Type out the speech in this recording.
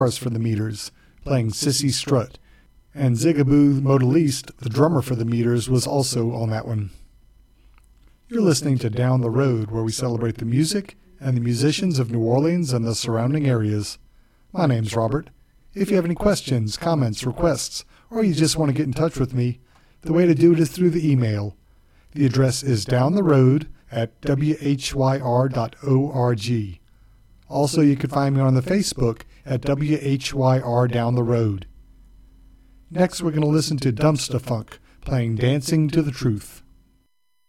for the Meters, playing Sissy Strut, and Zigaboo Modaliste, the drummer for the Meters, was also on that one. You're listening to Down the Road, where we celebrate the music and the musicians of New Orleans and the surrounding areas. My name's Robert. If you have any questions, comments, requests, or you just want to get in touch with me, the way to do it is through the email. The address is downtheroad@whyr.org. Also, you can find me on the Facebook at WHYR Down the Road. Next, we're going to listen to Dumpster Funk playing Dancing to the Truth.